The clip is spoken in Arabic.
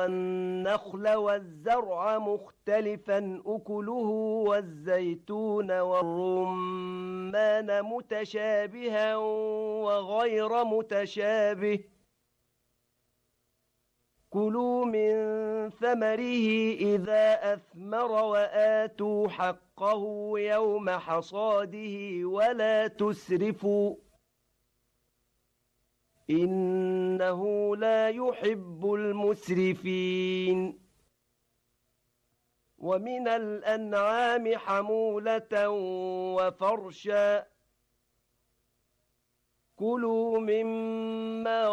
والنخل والزرع مختلفا أكله والزيتون والرمان متشابها وغير متشابه كلوا من ثمره إذا أثمر وآتوا حقه يوم حصاده ولا تسرفوا إنه لا يحب المسرفين ومن الأنعام حمولة وفرشا كلوا مما